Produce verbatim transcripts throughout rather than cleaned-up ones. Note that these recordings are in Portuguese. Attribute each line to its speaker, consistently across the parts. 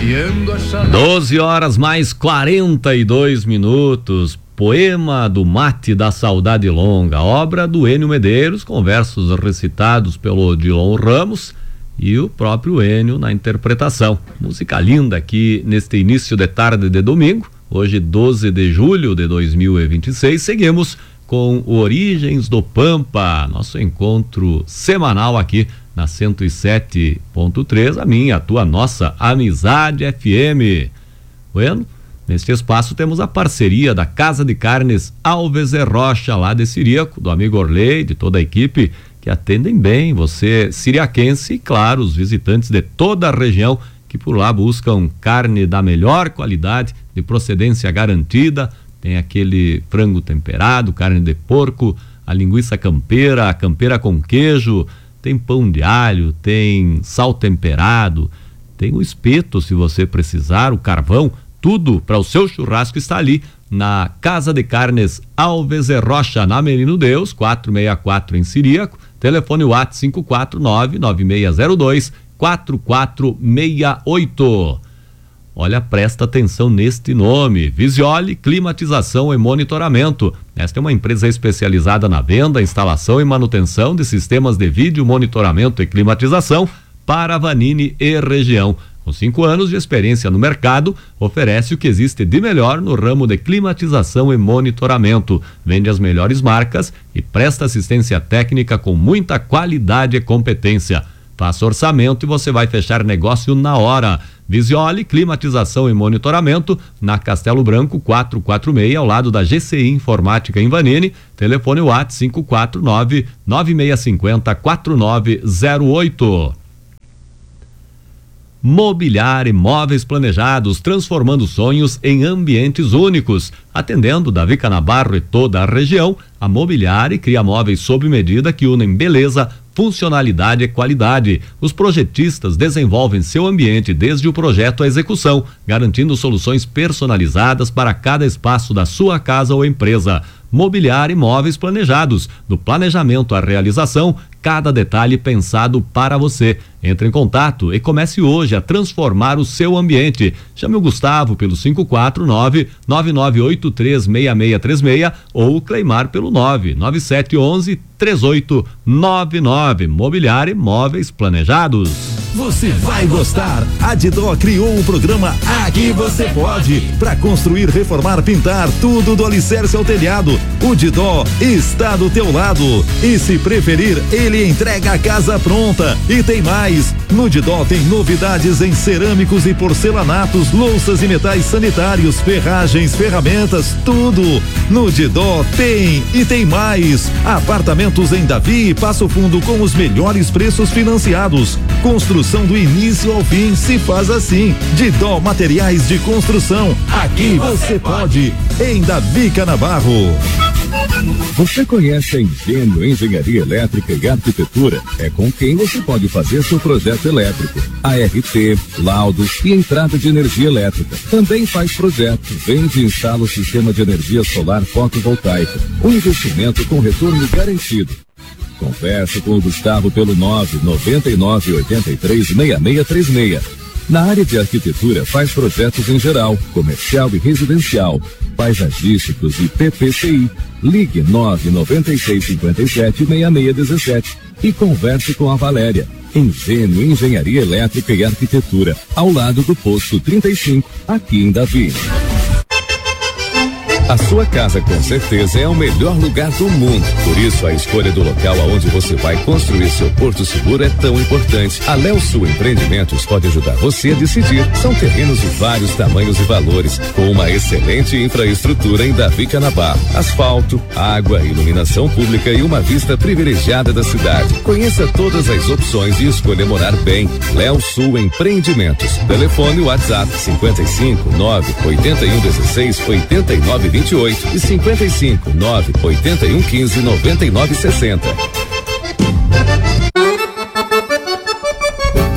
Speaker 1: doze horas mais quarenta e dois minutos. Poema do Mate da Saudade Longa, obra do Ênio Medeiros, com versos recitados pelo Odilon Ramos e o próprio Ênio na interpretação. Música linda aqui neste início de tarde de domingo, hoje doze de julho de dois mil e vinte e seis. Seguimos com o Origens do Pampa, nosso encontro semanal aqui na cento e sete ponto três, a minha, a tua, nossa Amizade F M. Bueno, neste espaço temos a parceria da Casa de Carnes Alves e Rocha, lá de Siriaco, do amigo Orley, de toda a equipe, que atendem bem você siriaquense e, claro, os visitantes de toda a região que por lá buscam carne da melhor qualidade, de procedência garantida. Tem aquele frango temperado, carne de porco, a linguiça campeira, a campeira com queijo, tem pão de alho, tem sal temperado, tem o espeto se você precisar, o carvão, tudo para o seu churrasco está ali na Casa de Carnes Alves e Rocha, na Menino Deus, quatrocentos e sessenta e quatro em Siriaco, telefone WhatsApp cinco quatro nove, nove seis zero dois, quatro quatro seis oito. Olha, presta atenção neste nome: Visiole Climatização e Monitoramento. Esta é uma empresa especializada na venda, instalação e manutenção de sistemas de vídeo, monitoramento e climatização para Vanini e região. Com cinco anos de experiência no mercado, oferece o que existe de melhor no ramo de climatização e monitoramento. Vende as melhores marcas e presta assistência técnica com muita qualidade e competência. Faça orçamento e você vai fechar negócio na hora. Visiole Climatização e Monitoramento, na Castelo Branco quatrocentos e quarenta e seis, ao lado da G C I Informática em Vanini. Telefone WhatsApp cinco quatro nove, nove seis cinco zero, quatro nove zero oito. Mobiliar Imóveis Planejados, transformando sonhos em ambientes únicos. Atendendo Davi Canabarro e toda a região, a Mobiliar cria móveis sob medida que unem beleza, funcionalidade e qualidade. Os projetistas desenvolvem seu ambiente desde o projeto à execução, garantindo soluções personalizadas para cada espaço da sua casa ou empresa. Mobiliar Imóveis Planejados, do planejamento à realização, cada detalhe pensado para você. Entre em contato e comece hoje a transformar o seu ambiente. Chame o Gustavo pelo cinco quatro nove, nove nove oito três, seis seis três seis ou o Cleimar pelo nove nove sete um um, três oito nove nove. Mobiliar Imóveis Planejados.
Speaker 2: Você vai gostar. A Didó criou o programa Aqui Você Pode, para construir, reformar, pintar, tudo do alicerce ao telhado. O Didó está do teu lado e, se preferir, ele entrega a casa pronta. E tem mais, no Didó tem novidades em cerâmicos e porcelanatos, louças e metais sanitários, ferragens, ferramentas, tudo. No Didó tem e tem mais. Apartamentos em Davi e Passo Fundo com os melhores preços financiados. Construção do início ao fim se faz assim. Didó Materiais de Construção. Aqui você pode. Em Davi Canabarro.
Speaker 3: Você conhece a Engenho Engenharia Elétrica e Arquitetura? É com quem você pode fazer seu projeto elétrico, A R T, laudos e entrada de energia elétrica. Também faz projeto, vende e instala o sistema de energia solar fotovoltaica. Um investimento com retorno garantido. Converse com o Gustavo pelo nove nove nove oito três, seis seis três seis. Na área de arquitetura, faz projetos em geral, comercial e residencial, paisagísticos e P P C I. Ligue nove nove seis cinco sete, seis seis um sete e converse com a Valéria. Engenho Engenharia Elétrica e Arquitetura, ao lado do posto trinta e cinco, aqui em Davi. A sua casa com certeza é o melhor lugar do mundo. Por isso, a escolha do local aonde você vai construir seu porto seguro é tão importante. A Léo Sul Empreendimentos pode ajudar você a decidir. São terrenos de vários tamanhos e valores, com uma excelente infraestrutura em Davi Canabarro. Asfalto, água, iluminação pública e uma vista privilegiada da cidade. Conheça todas as opções e escolha morar bem. Léo Sul Empreendimentos. Telefone WhatsApp cinquenta e cinco, nove oito um, dezesseis, oitenta e nove vinte e oito e cinquenta e cinco, nove oito um, quinze, noventa e nove sessenta.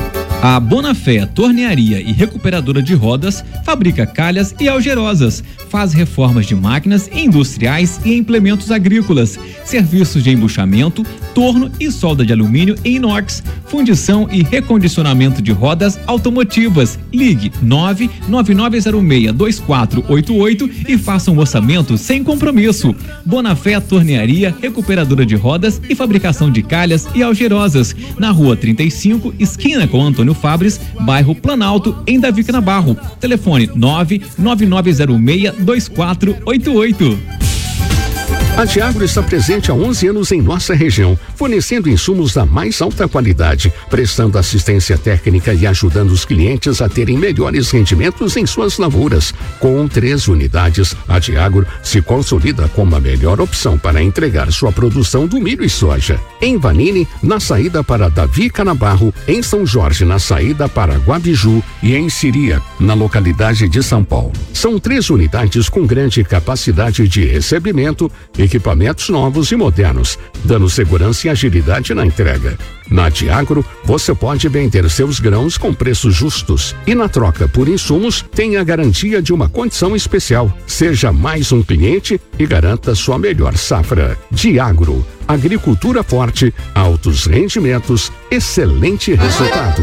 Speaker 4: A Bonafé Tornearia e Recuperadora de Rodas fabrica calhas e algerosas, faz reformas de máquinas industriais e implementos agrícolas, serviços de embuchamento, torno e solda de alumínio e inox, fundição e recondicionamento de rodas automotivas. Ligue nove nove nove zero seis dois quatro oito oito e faça um orçamento sem compromisso. Bonafé Tornearia, Recuperadora de Rodas e fabricação de calhas e algerosas, na rua trinta e cinco, esquina com Antônio Fabres, bairro Planalto, em Davi Canabarro. Telefone nove nove nove zero seis dois quatro oito oito.
Speaker 5: A Diagro está presente há onze anos em nossa região, fornecendo insumos da mais alta qualidade, prestando assistência técnica e ajudando os clientes a terem melhores rendimentos em suas lavouras. Com três unidades, a Diagro se consolida como a melhor opção para entregar sua produção do milho e soja. Em Vanini, na saída para Davi Canabarro, em São Jorge, na saída para Guabiju e em Siria, na localidade de São Paulo. São três unidades com grande capacidade de recebimento, equipamentos novos e modernos, dando segurança e agilidade na entrega. Na Diagro, você pode vender seus grãos com preços justos e, na troca por insumos, tem a garantia de uma condição especial. Seja mais um cliente e garanta sua melhor safra. Diagro, agricultura forte, altos rendimentos, excelente resultado.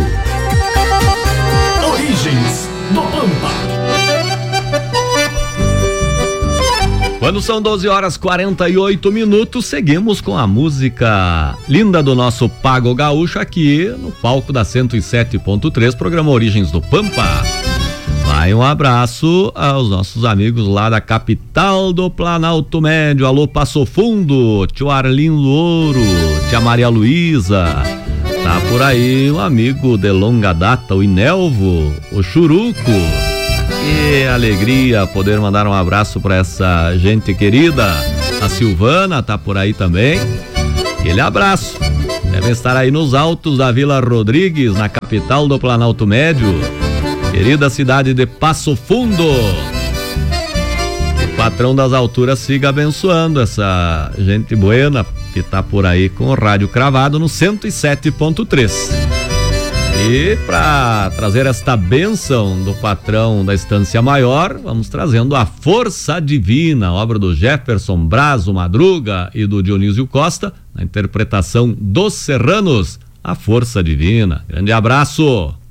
Speaker 2: Origens do Pampa.
Speaker 1: Quando são doze horas e quarenta e oito minutos, seguimos com a música linda do nosso Pago Gaúcho aqui no palco da cento e sete ponto três, programa Origens do Pampa. Vai um abraço aos nossos amigos lá da capital do Planalto Médio. Alô, Passo Fundo, tio Arlindo Ouro, tia Maria Luísa. Tá por aí um amigo de longa data, o Inelvo, o Churuco. Que alegria poder mandar um abraço para essa gente querida. A Silvana tá por aí também. Aquele abraço. Deve estar aí nos altos da Vila Rodrigues, na capital do Planalto Médio. Querida cidade de Passo Fundo. O patrão das alturas siga abençoando essa gente buena que tá por aí com o rádio cravado no cento e sete ponto três. E para trazer esta bênção do patrão da Estância Maior, vamos trazendo a Força Divina, obra do Jefferson Brazo Madruga e do Dionísio Costa, na interpretação dos Serranos, a Força Divina. Grande abraço!